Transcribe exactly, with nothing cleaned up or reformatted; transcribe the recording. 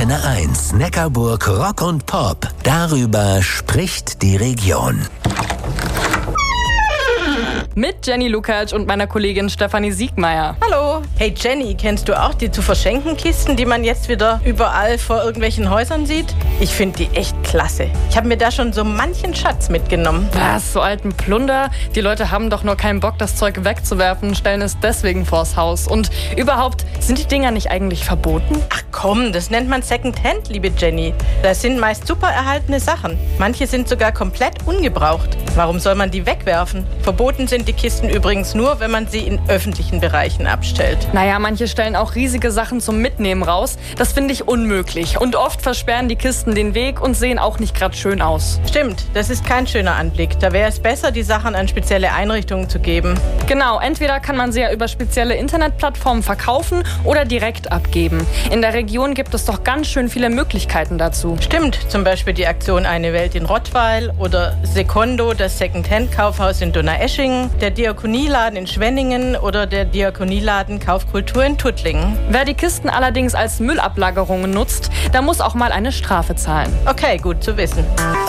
Antenne eins, Neckarburg Rock und Pop. Darüber spricht die Region. Mit Jenny Lukacs und meiner Kollegin Stefanie Siegmeier. Hallo. Hey Jenny, kennst du auch die zu verschenken Kisten, die man jetzt wieder überall vor irgendwelchen Häusern sieht? Ich finde die echt klasse. Ich habe mir da schon so manchen Schatz mitgenommen. Was, so alten Plunder? Die Leute haben doch nur keinen Bock, das Zeug wegzuwerfen, stellen es deswegen vors Haus. Und überhaupt, sind die Dinger nicht eigentlich verboten? Ach komm, das nennt man Secondhand, liebe Jenny. Das sind meist super erhaltene Sachen. Manche sind sogar komplett ungebraucht. Warum soll man die wegwerfen? Verboten sind die Kisten übrigens nur, wenn man sie in öffentlichen Bereichen abstellt. Naja, manche stellen auch riesige Sachen zum Mitnehmen raus. Das finde ich unmöglich. Und oft versperren die Kisten den Weg und sehen auch nicht gerade schön aus. Stimmt, das ist kein schöner Anblick. Da wäre es besser, die Sachen an spezielle Einrichtungen zu geben. Genau, entweder kann man sie ja über spezielle Internetplattformen verkaufen oder direkt abgeben. In der Region gibt es doch ganz schön viele Möglichkeiten dazu. Stimmt, zum Beispiel die Aktion Eine Welt in Rottweil oder Secondo, das Secondhand-Kaufhaus in Donaueschingen, der Diakonieladen in Schwenningen oder der Diakonieladen Kaufkultur in Tuttlingen. Wer die Kisten allerdings als Müllablagerungen nutzt, der muss auch mal eine Strafe zahlen. Okay, gut zu wissen.